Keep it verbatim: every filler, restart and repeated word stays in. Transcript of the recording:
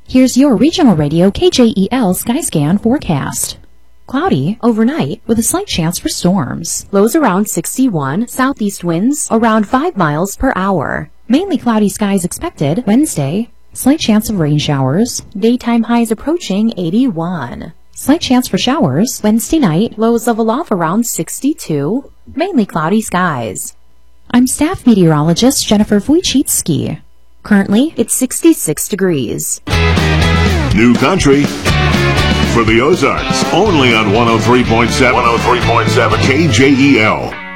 Here's your regional radio K J E L Skyscan forecast. Cloudy overnight with a slight chance for storms. Lows around sixty-one, southeast winds around five miles per hour. Mainly cloudy skies expected Wednesday. Slight chance of rain showers. Daytime highs approaching eighty-one. Slight chance for showers Wednesday night. Lows level off around sixty-two. Mainly cloudy skies. I'm staff meteorologist Jennifer Wojcicki. Currently, it's sixty-six degrees. New country for the Ozarks, only on one oh three point seven, one oh three point seven K J E L.